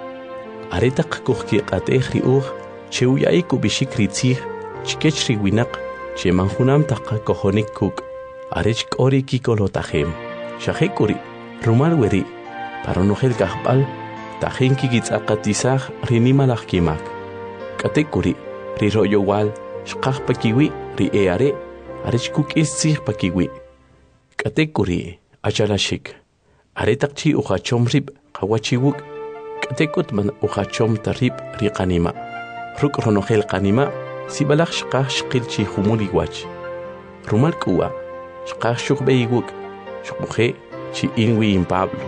[SPEAKER 1] aretaq kujkiq'atej ri uj che uya'ik ubixik ri tzij chikech ri winaq che man junam taq kojonik kuk arech k'ori kikolotajem xaje kuri rumal weri para nojel kajb'al tajen kikitz'aqatisaj ri nimalaj kimak k'ate kuri ri ro'yowal xqaj pakiwi ri e are arech kuk'is tzij pakiwi k'ate kuri achalashik aretaq chi ujachom rib qawachiwuk k'ate k'utman ujachom tarib ri qanima ruk' ronojel qanima sibalaj xqaj xqil chi jumul iwach rumal k'uwa xqaj xuqb'e iwuk xuquje chi inwi in Pablo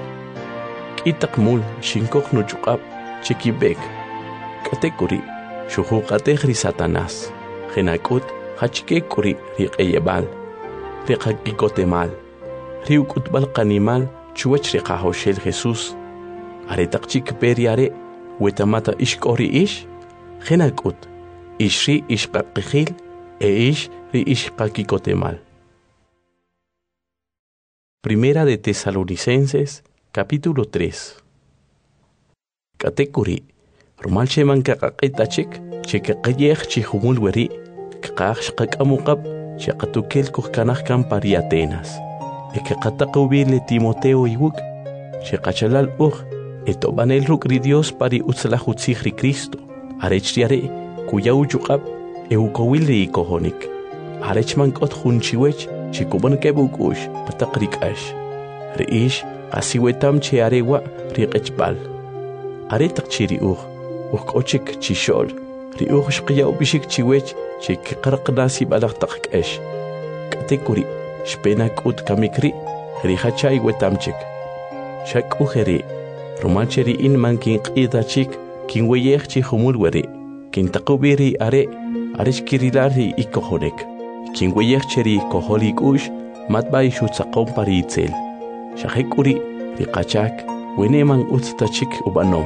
[SPEAKER 1] k'itaq mul xinkoj nuch'uq'ab chi kib'ek k'ate kuri xujuq'atej ri Satanás jenak'ut jachke kuri ri q'eyeb'al ri qakikotemal ri uk'utb'al qanimal chuwach ri qajawxel Jesús aretaq chi kpe ri are wetamata ixk'o ri ix jenak'ut ix ri ixqaqijil e ix ri ixqakikotemal. Primera de Tesalonicenses, capítulo tres. K'ate kuri rumal cheman kaqaq'itachik che kaqayej chi jumul weri kaqaj xqak'amuqab che qatukel kuj kanaj kan pari Atenas e kaqataq ubile Timoteo iwuk che qachalal uj e tobanel ruk' ri Dios pari utzlaj utzij ri Cristo arech ri are kuya uchuq'ab e ukowil ri ikojonik arech man k'ot jun chiwech chi kub'an keb uk'ux pataq ri k'ax ri ix qasi wetam che are wa ri q'echb'al aretaq chi ri uj uj k'ochik chi xo'l ri uj xqiya ubixik chiwech che kiqarqna sib'alaj taq k'ex k'ate kuri xpena k'ut kamik ri ri jachay wetamchik xak'uj ri rumal che ri in man kinq'itachik kinweyej chi jumul weri kintaqubi ri are arech kirilar ri ikojonek kinweyej che ri kohol ik'ux matb'ay xutzaqom pari itzel xaje k'uri ri qachak weneman utz tachik ub'anom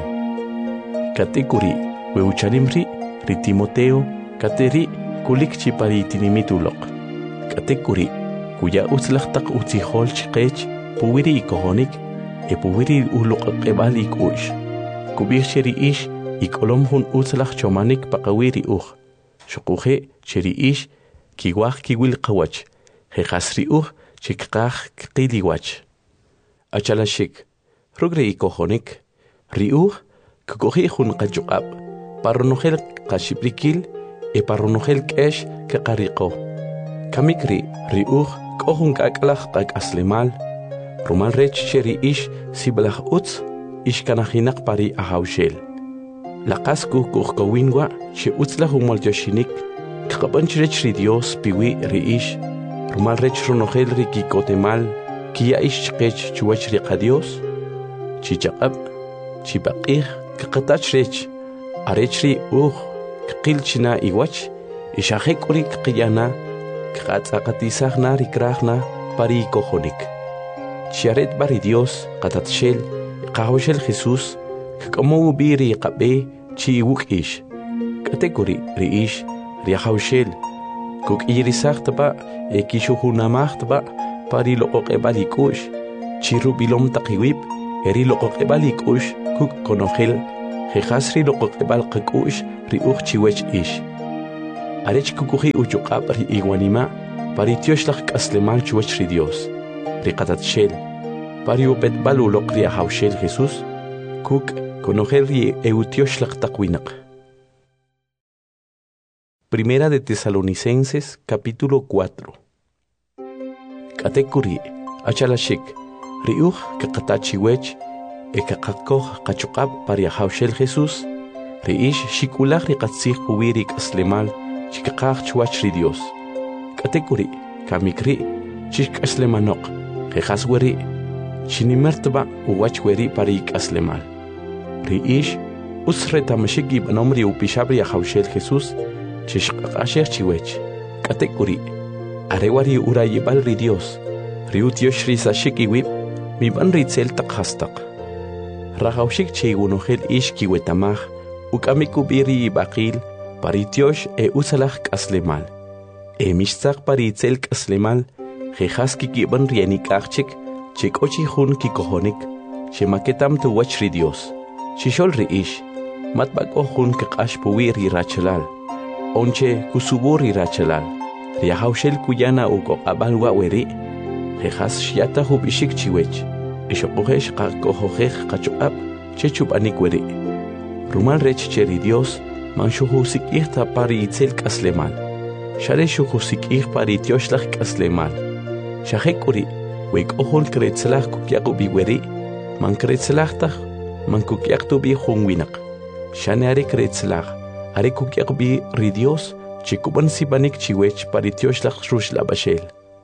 [SPEAKER 1] k'ate kuri weuchanim ri ri Timoteo k'ate ri kulik chi pari tinimit uloq k'ate kuri kuya utzlaj taq utzijol chiqech puwi ri ikojonik e puwi ri uloq'eb'al ik'ux kub'ij che ri ix ik'olom jun utzlaj chomanik paqawi ri uj xuquje che ri ix kiwaj kiwil qawach jejas ri uj che kqaj kqil iwach achalashik ruk' ri ikojonik ri uj kkoji jun qachuq'ab' parronojel qaxib'rikil e parronojel k'ex kaqariqo kamik ri ri uj k'o jun k'ak'laj qak'aslemal rumal rech che ri ix sib'laj utz ixkanajinaq pari ajawxel laqas kuj kujkowin wa che utzlaj umoltyoxinik kqab'an rech ri Dios piwi ri ix rumal rech ronojel ri kikotemal kiya ix chiqech chuwach ri qa Dios chichaq'ab' chipaq'ij kqatach rech arech ri uj kqil china iwach ixaje k'uri kqiyana kqatz'aqatisajna ri krajna pari ikojonik chiaret bari Dios qatatxel qajawxel Jesús k'omo ubi ri qab'e chi iwuk ix k'ate kuri ri ix ri ajawxel kuk'iyirisaj taba' e kixujunamaj taba' pari loq'oq'eb'al ik'ux chi rub'ilom taq iwib eri loq'oq'eb'al ik'ux kuk' konojel jejas ri loqoqebal qakush ri uj chiwech ish. Arech kukuji uchuqab ri iwanima pari tioshlaq k'aslemal chiwech ri Dios. Ri qatatshel pari upetbal uloq ri ahawshel Jesús kuk conocer ri eutioslaq taqwinaq. Primera de Tesalonicenses capítulo cuatro. Katekuri achalashik riuj kaqatachiwech ekaqakoj qachuqab pari ahawshel Jesús riish shikulaj ri qatzij puwiri k'aslemal chikaqaj chwach ri Dios. Katekuri kamikri chik'aslemanoq jejas weri chinimertba uwach weri pari k'aslemal. Riish usre tamashik ib'anom ri upishab ri ahawshel Jesús chishqaqashej chiwech. Katekuri arewari urayibal ri Dios riutiosh ri sashik iwib mib'an ri tzel taq hastaq. Rajawshik cheygunojel ish kiwetamaj uk'amikubi ri ib'aqil pari tiosh e usalaj k'aslemal. E mixtzaq pari tzel k'aslemal jejas kikib'an ri enik'ajchik chek'ochi jun kikojonik xemaketam tuwach ri Dios. Xixol ri ish matb'ak'oj jun kaq'ax puwi ri rachalal onche kusubo ri rachalal ri ahawshel kuyana ukoq'ab'al wa' weri jejas xyata jub'ixik chiwech ixoqojex qakojojej qachuq'ab' che chub'anik weri. Rumal rech che ri Dios man xujusik'ij ta pari itzel k'aslemal xare xujusik'ij pari tioxlaj k'aslemal xajek k'uri wek'ojol kretzlaj kukyaq'ubi weri man kretzlaj taj man kukyaq'tubi jun winaq xane are kretzlaj are kukyaq'ubi ri Dios chikub'an sibanik chiwech pari tioxlaj ruxlab'axel.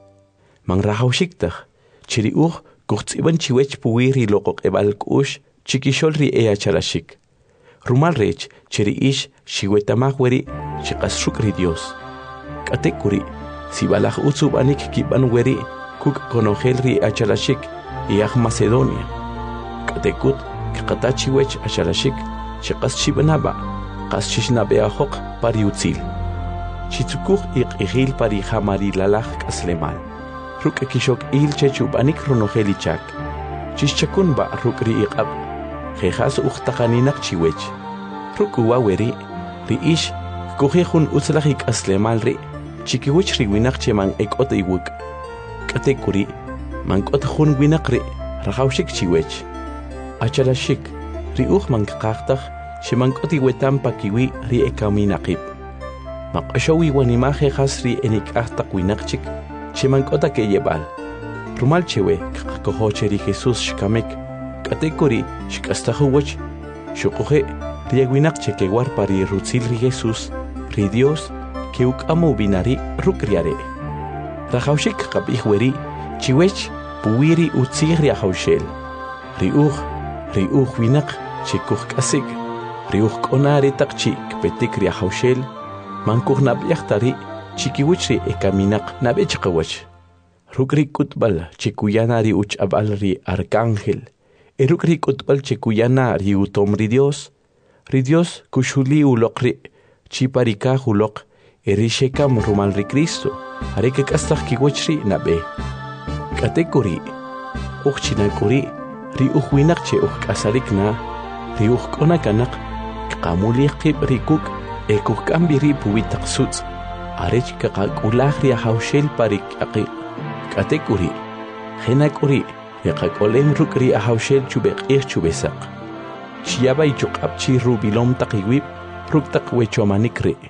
[SPEAKER 1] Man rajawxik taj chiri uj kujtz'iban chiwech puwi ri loqoq'eb'al k'ux chikixol ri e achalashik. Rumal rech chiri ish xiwetamaj weri chiqas ruk' ri Dios. Katekuri sibalaj utzub'anik kib'an weri kuk konojel ri achalashik iyaj Macedonia. Katekut kaqata chiwech achalashik chiqas chib'anaba qas xixnab'eajoq pari utzil. Chitzukuj iq'ijil pari jamarillalaj k'aslemal. Ruk' kixok il che chub'anik ronojel ichak. Chixchakunba ruk' ri iq'ab' jejas uj taqaninaq chiwech. Ruk' uwa weri ri ish kukujij jun utzlaj ik'aslemal ri chikiwich ri winaq che man ek'ot iwuk'. Katekuri man k'ot jun winaq ri rajawxik chiwech. Achalashik ri uj man kaqaj xe man k'ot iwetam pakiwi ri ekaminaqib. Maq'axow iwanimaj jejas ri enik'aj taq winaq chik che man k'ot akeyeb'al. Rumal chewe kaqakojoj che ri Jesús xkamek katekuri xk'astaj uwach xuquje ri winaq che kewar pari rutzil ri Jesús ri Dios ke uk'amu binari ruk' ri are. Rajawxik qab'ij weri chiwech puwiri utzij ri ahawxel. Ri uj ri uj winaq che kujk'asik ri uj k'ona re taq chi kpetik ri ahawxel man kujnab'yaj tari chikiwich ri ekaminaq nab'e chiqawach. Ruk' ri k'utb'al che kuyana ri uch'ab'al ri arcángel e ruk' ri k'utb'al che kuyana ri utom ri Dios ri Dios kuxuli uloq ri chi pari kaj uloq e ri xekam rumal ri Cristo are kek'astaj kiwach ri nab'e. Katekuri uj chinak'uri ri uj winaq che uj k'asarik na ri uj k'ona kanaq kqamulij qib' ri kuk' e kujk'ambi ri puwi taq sutz' arech kaqak'ulaj ri ahawxel pari k'aqi'. Katekuri jenak'uri ri qak'olem ruk' ri ahawxel chub'eq'ij chub'esaq xyaba ichuq'ab' chi rubilom taq iwib' ruk' taq wechomanik ri.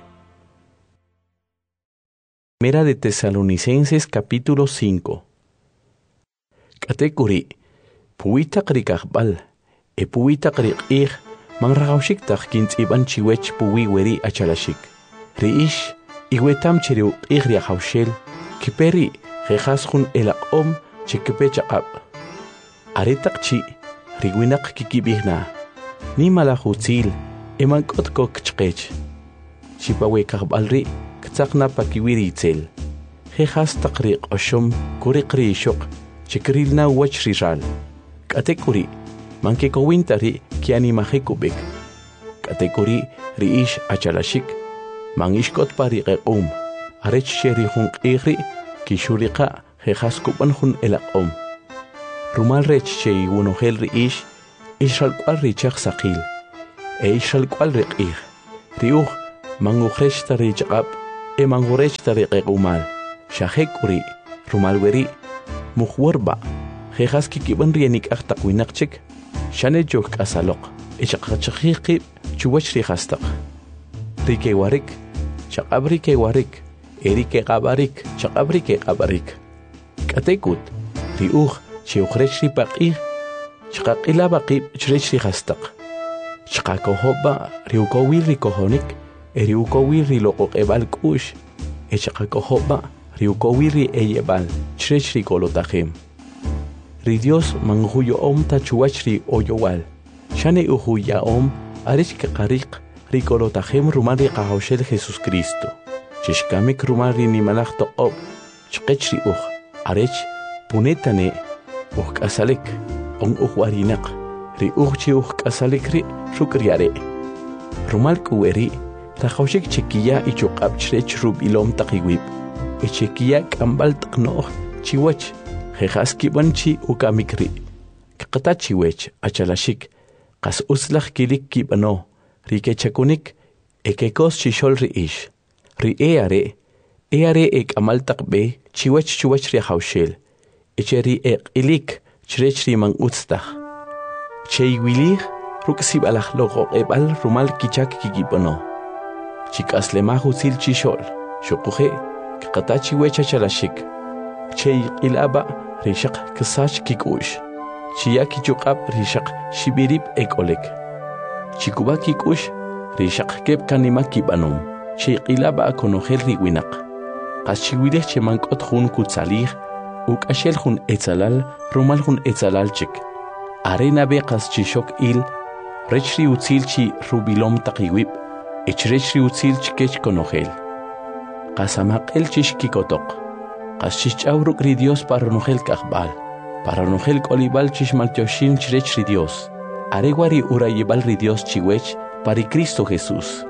[SPEAKER 1] Primera de Tesalonicenses capítulo cinco. Katekuri puwi taq ri kajb'al e puwi taq ri q'ij man rajawxik taq kintz'ib'an chiwech puwi weri achalashik. Ri ish iwetam che ri uq'ij ri ahawxel kipe ri jejas jun elaq'om che kipe chaq'ab'. Are taq chi ri winaq kikib'ij na nimalaj utzil e man k'ot kok chqech. Xipawe kajb'al ri ktzaq na pakiwi ri itzel. Jejas taq ri q'oxom kuriq ri ixoq che kirilna uwach ri ral. Katekuri man kekowinta ri kianimajik ub'ik. Katekuri ri ish achalashik man ixk'ot pa ri qeq'um arech che ri jun q'ij ri kixuriqa jejas kub'an jun elaq'om. Rumal rech che iwunojel ri ish ixralk'wal ri chaq saqil e ishal kwal riqih riuh mangukhresh tari chaqab e manguresh tari qequmal shahek uri rumal weri mukhwarba khas kikiban rienik ahtaq winaqchik shane jok asaloq e chaqachaqi chuwach ri khastaq rike warik chaqabri ke warik erike qabarik chaqabri ke qabarik katekut riuh chiukhresh ri paqih chaqaqila baqib chresh ri khastaq chaqakohoba riukowil ri kohonik e riukowil ri loqoq ebal kush e chaqakohoba riukowil ri eyebal chresh ri kolotajem ri Dios manguyo om tachuach ri oyowal shane uhuya om arish kaqariq ri kolotajem rumal ri qahawshel Jesus Cristo chishkamik rumal ri nimalaq toqob chqech ri uj arech punetane uj k'asalik on uj warinaq ri uj chi uj k'asalik ri shukriare rumal kuweri tajawshik chikiya ichuqab chrech rub ilom taqiwib ichikiya k'ambal taqno'j chiwach jejas kibanchi ukamikri qata chiwech achalashik qas uslaj kilik kibano rike chakunik ekekos chishol ri ish ri eare eare ek amal taqbe chiwach chiwach ri hawshel echeri ek ilik chrech ri man utstaj cheiwilig ruksib alaj logo ebal rumal kichak kikibano chikaslemaj usil chishol shuquje qata chiwech achalashik chey ilaba rishaq kisach kikush chiya kichuqab rishaq shibirib ekolek chikuba kikush rishaq kep kanima kibanum chey ilaba konojel riwinaq qaschiwilej chemankot jun kutsalij ukashel jun etzalal rumal jun etzalalchik arena be qas chishok il rechri utzilchi rubilom taqiwib echrechri utzilchi kech konojel qasamaqel chishkikotoq qaschich'awruk ri Dios para nojel kaqbal para nojel kolibal chishmaltyoshin chrech ri Dios arewari urayibal ri Dios chiwech para Cristo Jesús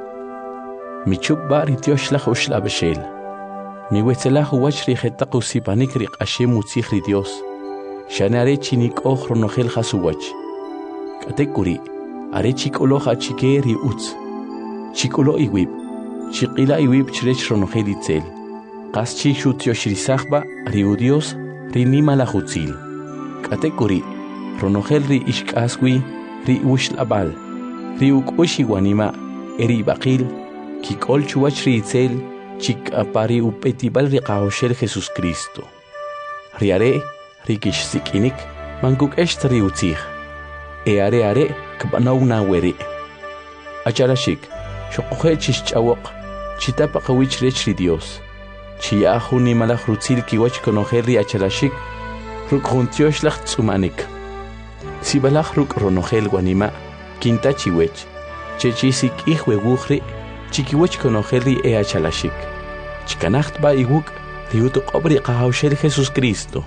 [SPEAKER 1] michup ba ri Dios laj ushlabeshel mi wetzelaj uwach ri jetaq usipanik ri q'ashem utzij ri Dios shane are chinik oj ronojel jasuwach katekuri are chik'oloj achike ri utz chik'olo iwib chiqila iwib chrech ronojel itzel qas chi shutyosh risajba riu Dios rinima la jutzil katekuri ronojel ri ishk'aswi ri ushlabal ri uk'ushi wanima eri baqil kik'ol chuwach ri itzel chik'apari upetibal ri qahawshel Jesus Cristo riare ri kixsik'inik mankuk'ext ri utzij e are are kb'anaw naweri achalashik shuquje chixch'awoq chitapa qawich rech ri Dios chiya juni malaj rutzil kiwach konojel ri achalashik ruk juntiosh laj tzumanik sibalaj ruk ronojel wanima kinta chiwech chechisik ihwe wujri chikiwach konojel ri e achalashik chikanacht ba iwuk ri utuqob ri qahawshel Jesus Cristo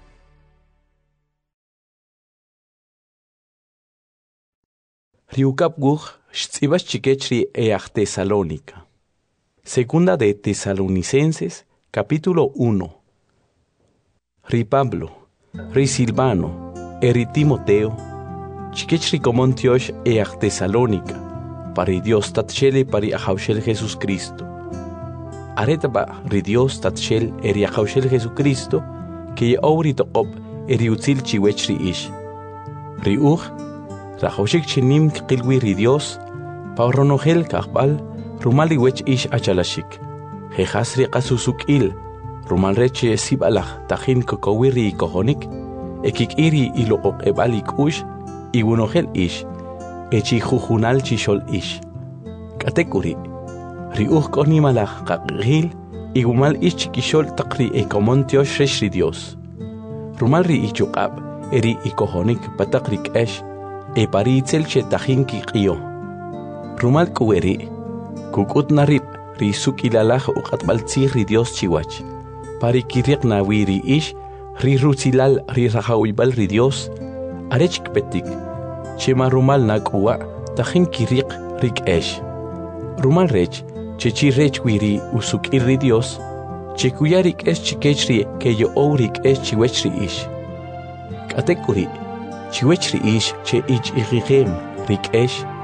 [SPEAKER 1] riukap guj shtzibas chikech ri e aj Tesalónica. Segunda de Tesalonicenses, capítulo uno. Ri Pablo, ri Silvano, eri Timoteo, chikech ri komontiosh e aj Tesalónica, pari Dios tatshele pari ajawshel Jesus Cristo. Aretaba ri Dios tatshel eri ajawshel Jesucristo, que ye obri toqob eri utzil chiwech ri ish. Ri uj, rajawshik chinim qilwi ri Dios, pa ronojel kaqbal, rumal iwech ish achalashik. Jejas ri qasusuk'il, rumal reche sibalaj tajin kokowiri kohonik, ekik iri iloqoq ebal ikush, iwunojel ish, echi jujunal chishol ish. Katekuri, ri uj konimalaj qaqgil, igumal ish chikishol taqri ekomontiosh resh ri Dios. Rumal ri ichuqab, eri ikohonik pataq rik'esh, e pari itzel che tajin kiq'io. Rumal kuweri, kukut narib ri sukilalaj uqatbaltzij ri Dios chiwach. Pari kiriq nawi ri ish, ri rutzilal ri rajawibal ri Dios, arech kpetik, chema rumal nak'uwa tajin kiriq rik'esh. Rumal rech, chechi rech wiri usuk'il ri Dios, chekuya rik'esh chikech ri keyo ow rik'esh chiwech ri ish. Katekuri, chiwech ri ish che ich iqiqem rik'esh,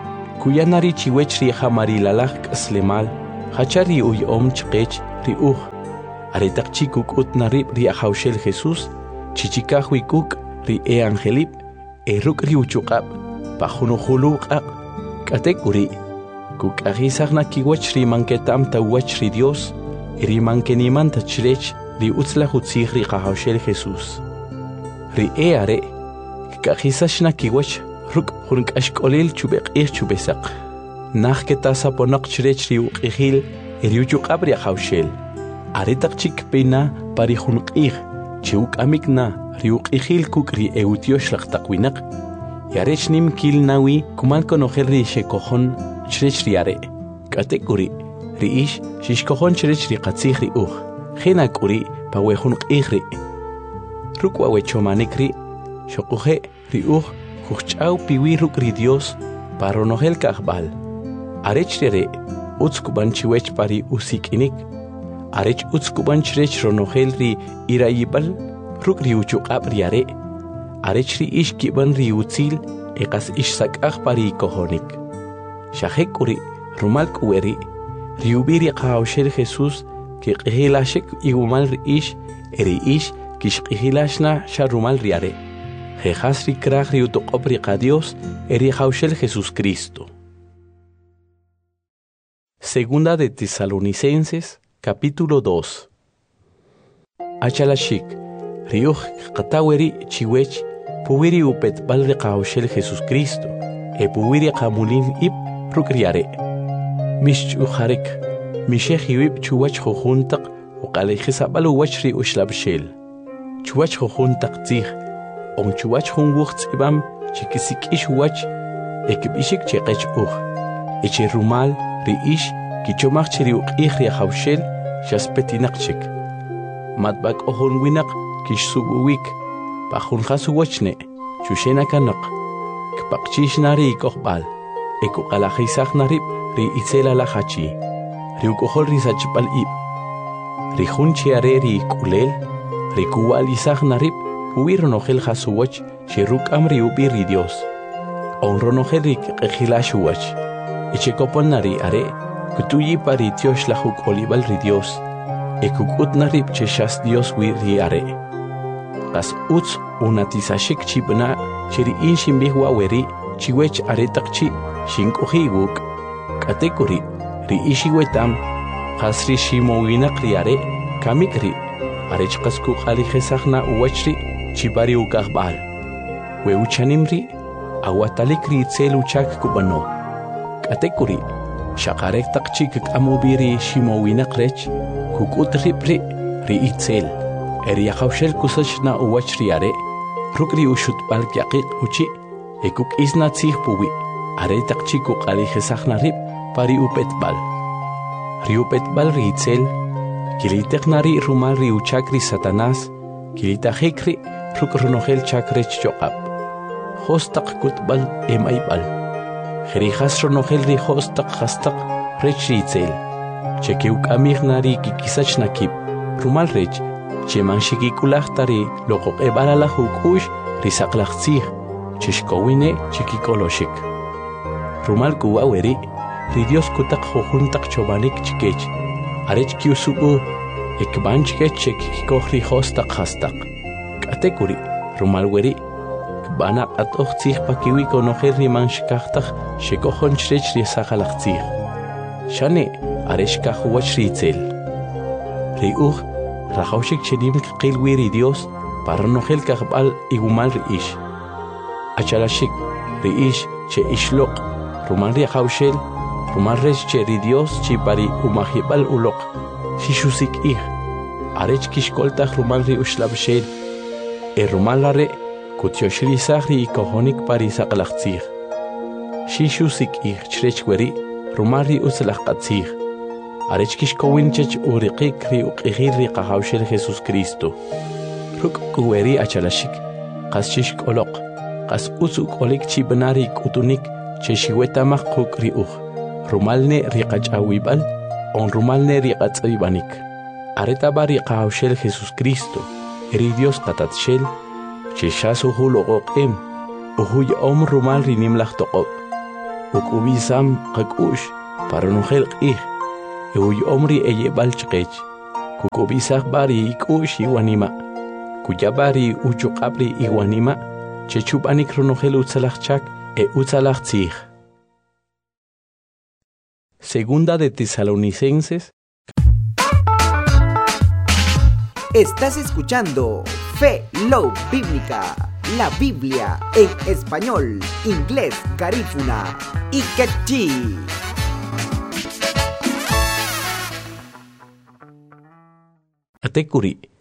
[SPEAKER 1] kuyanari chiwech ri hamarilalak aslemal hachari uy om chqech ri uj aretaq chikuk ut narib ri ahawshel Jesús chichikaj wikuk ri e angelip e ruk ri uchuqab pajunu huluqaq katek uri kuk agisagna kiwach ri manketam tawach ri Dios ri mankeniman tachrech ri utzla hutzig ri ahawshel Jesús ri e are kagisashna kiwach ruk hunk ashkolil chubeq ir chubesaq nach ketasa ponaq chrech ri uqihil ri uchuqab ri ahawshel aretaq chik pena pari hunqih chiuk amikna ri uqihil kuk ri eutiosh laqtaqwinaq yarech nim kil nawi kumal konojel ri shekojon chrech ri are katekuri ri ish shishkojon chrech ri qatzig ri uj khinakuri pawehun qihri rukwa wechomanikri shoquje ri uj khuchau piwi ruk ri Dios paronojel kahbal arech re utskuban chiwech pari usikinik arech utskuban chrech ronojel ri irayibal ruk ri uchuqab ri are arech ri ish kiban ri utzil eqas ish sakaj pari kojonik shahekuri rumal kueri ri ubiri qawshel Jesús ki qihilashek igumal ri ish eri ish kish qihilashna sharumal ri are jejas ri kraj ri utoqob ri qadios eri qawshel Jesús Cristo. Segunda de Tesalonicenses capítulo dos. Achalashik riuj qataweri chiwech puwiri upet bal ri qawshel Jesús Cristo e puwiri qamulin ib rukriare mish ujarek misheh yib chuwach juntaq uqale xisabal wach ri ushlabshel chuwach juntaq tzig on chuwach jun wuchts ibam chikisik ish wach ekbishik cheqech uj eche rumal ri ish kichomach chiri uqih ri hawshel shaspetinaqchik matbak ohon winaq kishsubuwik pajun khasuwachne chushena kanaq kpaqchishnari koqbal eku qalajisaq narib ri itzela la hachi ri ukohol ri sachpal ib ri hunchi are ri kulel ri kuwalisaq narib uwi ronojel hasuwach shiruk amri ubi ri Dios on ronojel ri qejilashuwach ichekopon nari are kutuyi pari tiosh la huk olibal ri Dios ekukut narib cheshas Dios wi ri are as uts unatisashik chibna chiri inshin bihwa weri chiwech aretaqchi shinkuji wuk katekuri ri ishiwetam qasri shimowinaq ri are kamikri arech qasku qali khesaqna uwachri chibari ukaqbal we uchanimri awatalikri tselu chak kubano katekuri shaqarek taqchi kamubiri shimowinaq rech kukutri pri ri itzel eri yaqawshel kusachna uwachri are rukri ushutbal yaqiq uchi ekuk isna tzig puwi are taqchiku qali khesaqna rib pari upetbal ri upetbal ri itzel kiliteqnari rumal ri uchakri Satanás kilitajikri ruk ronojel chakrech choqab hostaq kutbal emaybal jerijas ronojel ri hostaq hastaq rech ri itzel chekeuk amignari kikisachna kib rumal rech cheman shikikulaqtari loqoq ebalala hukush ri saqlaqtzig chishkowine chikikoloshik rumal kuwa weri ri Dios kutaq jujuntaq chobanik chikech arech kiusubu ekban chikech chekikoj ri hostaq hastaq katekuri rumal weri kbana qatoj tzig pakiwi konojel ri manshkaqtaq shekojon chrech ri saqalaqtzig shane arech kajuwach ri itzel ri uj rajawshik chenim qilwi ri Dios para nojel kaqbal igumal ri ish achalashik ri ish che ishloq rumal ri hawshel rumal rech che ri Dios chi pari umajibal uloq shishusik ih arech kishkoltaj rumal ri ushlabshel e rumal are kutyoshrisaj ri ikojonik pari saqlaqtzig shishusik ih chrech weri rumal ri uslaqatzig arech kishkowin chech uriqik ri uqihir ri qahawshel Jesús Cristo ruk kuweri achalashik qas shishkoloq qas usuk olik chibnari kutunik cheshiwetamaq quk ri uj rumalne ri qach'awibal on rumalne ri qatz'ibanik aretaba ri qahawshel Jesús Cristo ri Dios qatatshel cheshasu huloqoqem uhuy om rumal ri nimlaj toqob ukubisam qakush para nujel qih euy omri eye balchqech kukubisaq bari ikush iwanima kuyabari uchuqabri iwanima chechupanik runujel utsalachchak e utsalachtzij. Segunda de Tesalonicenses.
[SPEAKER 2] Estás escuchando Fe Love Bíblica, la Biblia en español, inglés, garífuna y quechí.
[SPEAKER 1] Atekuri